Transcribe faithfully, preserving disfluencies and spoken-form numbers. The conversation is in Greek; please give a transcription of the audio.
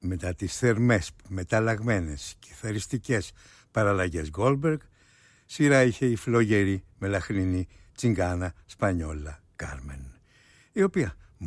μετά τις θερμές, μεταλλαγμένες, κιθαριστικές παραλλαγές Γκόλμπεργκ, σειρά είχε η φλόγερη μελαχρινή τσιγκάνα σπανιόλα Κάρμεν, η οποία